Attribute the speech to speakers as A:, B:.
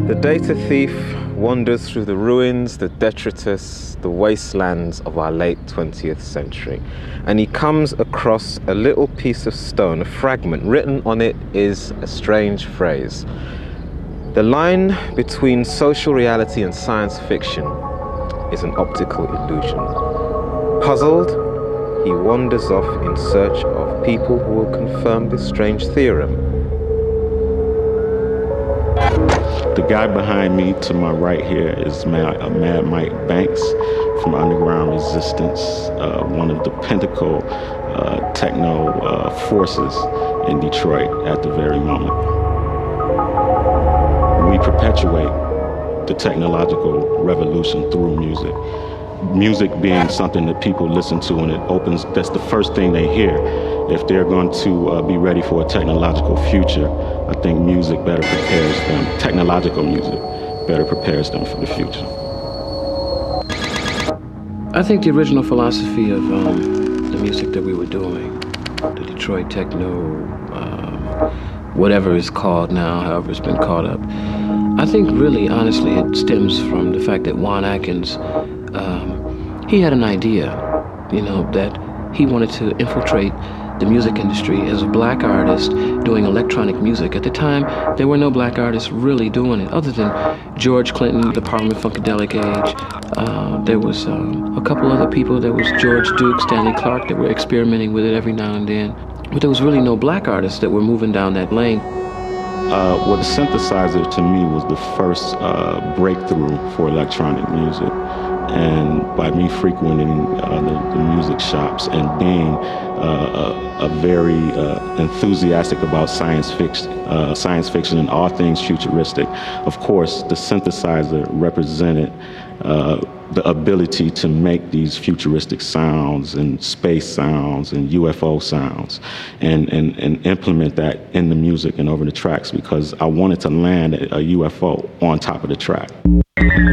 A: The data thief wanders through the ruins, the detritus, the wastelands of our late 20th century. And he comes across a little piece of stone, a fragment. Written on it is a strange phrase. The line between social reality and science fiction is an optical illusion. Puzzled, he wanders off in search of people who will confirm this strange theorem.
B: The guy behind me to my right here is Mad Mike Banks from Underground Resistance, one of the pinnacle techno forces in Detroit at the very moment. We perpetuate the technological revolution through music. Music being something that people listen to, and it opens, that's the first thing they hear. If they're going to be ready for a technological future, I think music better prepares them, technological music better prepares them for the future.
C: I think the original philosophy of the music that we were doing, the Detroit techno, whatever it's called now, however it's been caught up, I think really, honestly, it stems from the fact that Juan Atkins, he had an idea, that he wanted to infiltrate the music industry as a black artist doing electronic music. At the time, there were no black artists really doing it, other than George Clinton, the Parliament Funkadelic Age. There was a couple other people. There was George Duke, Stanley Clarke, that were experimenting with it every now and then. But there was really no black artists that were moving down that lane.
B: Well, the synthesizer to me was the first breakthrough for electronic music. And by me frequenting the music shops and being a very enthusiastic about science fiction and all things futuristic, of course, the synthesizer represented the ability to make these futuristic sounds and space sounds and UFO sounds and implement that in the music and over the tracks, because I wanted to land a UFO on top of the track.